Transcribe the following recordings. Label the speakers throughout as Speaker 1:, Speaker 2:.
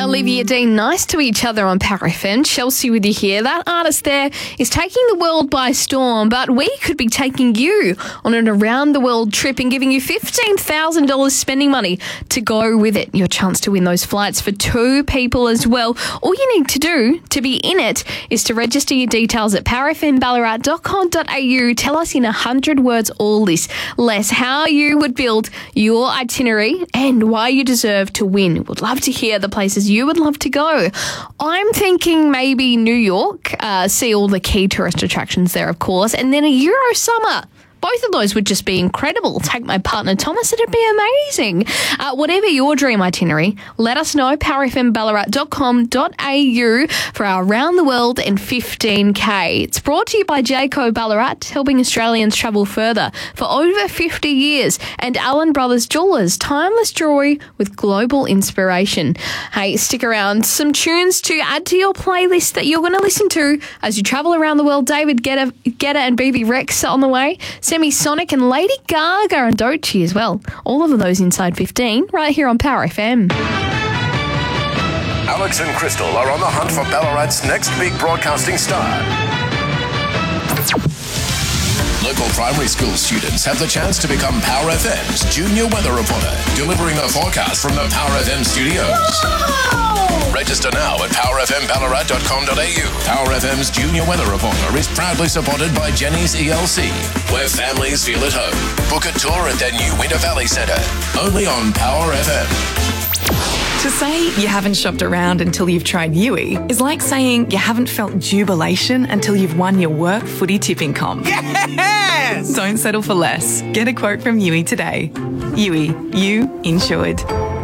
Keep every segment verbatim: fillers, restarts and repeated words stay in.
Speaker 1: Olivia Dean, nice to each other on Power F M. Chelsea with you here. That artist there is taking the world by storm, but we could be taking you on an around-the-world trip and giving you fifteen thousand dollars spending money to go with it. Your chance to win those flights for two people as well. All you need to do to be in it is to register your details at power f m ballarat dot com dot a u. Tell us in one hundred words or less how you would build your itinerary and why you deserve to win. Would love to hear the places you would love to go. I'm thinking maybe New York, uh, see all the key tourist attractions there, of course, and then a Euro summer. Both of those would just be incredible. Take my partner Thomas, it'd be amazing. Uh, whatever your dream itinerary, let us know, power f m ballarat dot com dot a u for our Round the World and fifteen K. It's brought to you by Jayco Ballarat, helping Australians travel further for over fifty years, and Allen Brothers Jewelers, timeless jewellery with global inspiration. Hey, stick around. Some tunes to add to your playlist that you're going to listen to as you travel around the world. David Guetta, Guetta and B B Rex on the way. Semisonic and Lady Gaga and Doechii as well. All of those inside fifteen right here on Power F M.
Speaker 2: Alex and Crystal are on the hunt for Ballarat's next big broadcasting star. Local primary school students have the chance to become Power F M's junior weather reporter, delivering the forecast from the Power F M studios. Whoa! Register now at power f m ballarat dot com dot a u. Power F M's junior weather reporter is proudly supported by Jenny's E L C, where families feel at home. Book a tour at their new Winter Valley Centre, only on Power F M.
Speaker 3: To say you haven't shopped around until you've tried Yui is like saying you haven't felt jubilation until you've won your work footy tipping comp.
Speaker 4: Yes!
Speaker 3: Don't settle for less. Get a quote from Yui today. Yui, you insured.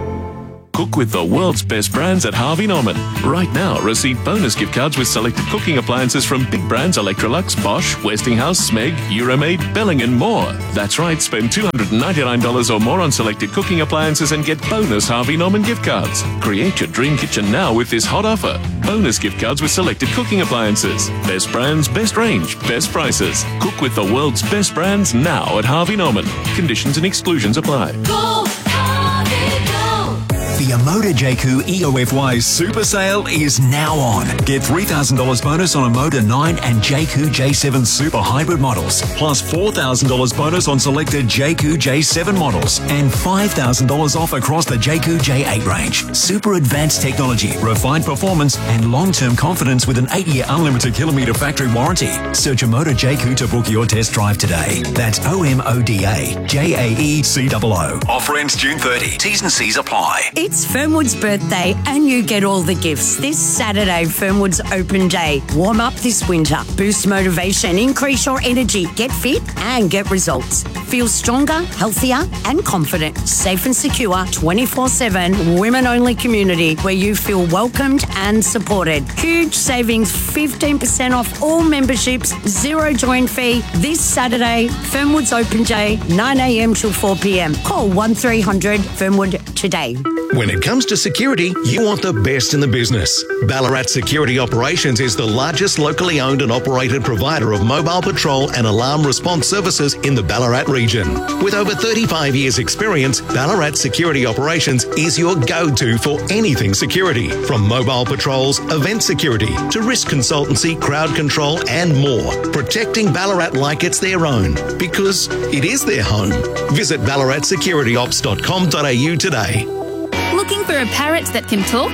Speaker 5: Cook with the world's best brands at Harvey Norman. Right now, receive bonus gift cards with selected cooking appliances from big brands Electrolux, Bosch, Westinghouse, Smeg, Euromaid, Belling and more. That's right, spend two hundred ninety-nine dollars or more on selected cooking appliances and get bonus Harvey Norman gift cards. Create your dream kitchen now with this hot offer. Bonus gift cards with selected cooking appliances. Best brands, best range, best prices. Cook with the world's best brands now at Harvey Norman. Conditions and exclusions apply.
Speaker 6: Go, Harvey, go!
Speaker 7: The Omoda Jayco E O F Y Super Sale is now on. Get three thousand dollars bonus on Omoda nine and Jayco J seven Super Hybrid models, plus four thousand dollars bonus on selected Jayco J seven models, and five thousand dollars off across the Jayco J eight range. Super advanced technology, refined performance, and long-term confidence with an eight-year unlimited kilometre factory warranty. Search Omoda Jayco to book your test drive today. That's O M O D A J A E C O O. Offer ends June thirtieth. T's and C's apply.
Speaker 8: It's Fernwood's birthday and you get all the gifts this Saturday, Fernwood's Open Day. Warm up this winter, boost motivation, increase your energy, get fit and get results. Feel stronger, healthier and confident. Safe and secure, twenty-four seven, women-only community where you feel welcomed and supported. Huge savings, fifteen percent off all memberships, zero join fee. This Saturday, Fernwood's Open Day, nine a m till four p m. Call one three hundred Fernwood today.
Speaker 2: When it comes to security, you want the best in the business. Ballarat Security Operations is the largest locally owned and operated provider of mobile patrol and alarm response services in the Ballarat region. With over thirty-five years experience, Ballarat Security Operations is your go-to for anything security. From mobile patrols, event security, to risk consultancy, crowd control and more. Protecting Ballarat like it's their own, because it is their home. Visit ballarat security ops dot com dot a u today.
Speaker 6: Looking for a parrot that can talk?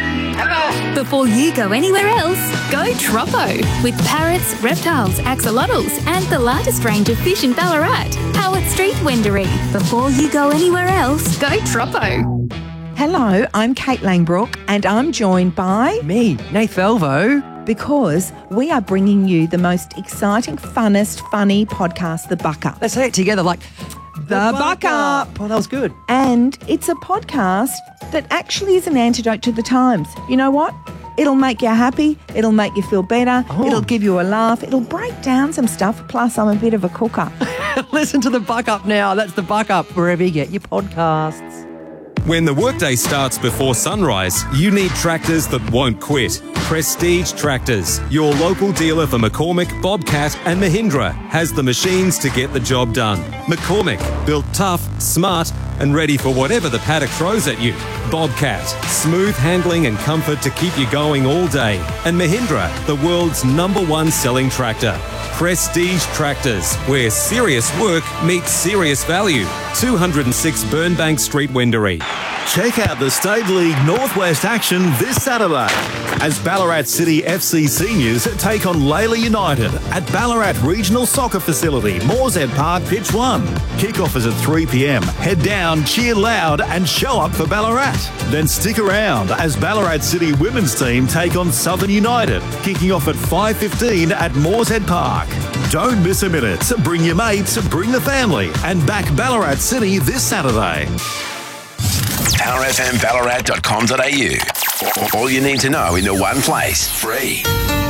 Speaker 6: Before you go anywhere else, go Troppo. With parrots, reptiles, axolotls, and the largest range of fish in Ballarat. Howard Street, Wendouree. Before you go anywhere else, go Troppo.
Speaker 9: Hello, I'm Kate Langbrook, and I'm joined by...
Speaker 4: Me, Nath Velvo.
Speaker 9: Because we are bringing you the most exciting, funnest, funny podcast, The Buck Up.
Speaker 4: Let's say it together like... The, the Buck Up. Oh, that was good.
Speaker 9: And it's a podcast that actually is an antidote to the times. You know what? It'll make you happy. It'll make you feel better. Oh. It'll give you a laugh. It'll break down some stuff. Plus, I'm a bit of a cooker.
Speaker 4: Listen to The Buck Up now. That's The Buck Up, wherever you get your podcasts.
Speaker 10: When the workday starts before sunrise, you need tractors that won't quit. Prestige Tractors, your local dealer for McCormick, Bobcat and Mahindra, has the machines to get the job done. McCormick, built tough, smart and ready for whatever the paddock throws at you. Bobcat, smooth handling and comfort to keep you going all day. And Mahindra, the world's number one selling tractor. Prestige Tractors, where serious work meets serious value. two oh six Burnbank Street, Wendouree.
Speaker 11: Check out the State League Northwest action this Saturday as Ballarat City F C seniors take on Layla United at Ballarat Regional Soccer Facility, Moorshead Park, Pitch one. Kickoff is at three p m. Head down, cheer loud and show up for Ballarat. Then stick around as Ballarat City women's team take on Southern United, kicking off at five fifteen at Moorshead Park. Don't miss a minute. Bring your mates, bring the family and back Ballarat City this Saturday.
Speaker 12: power f m ballarat dot com dot a u. All you need to know in the one place. Free.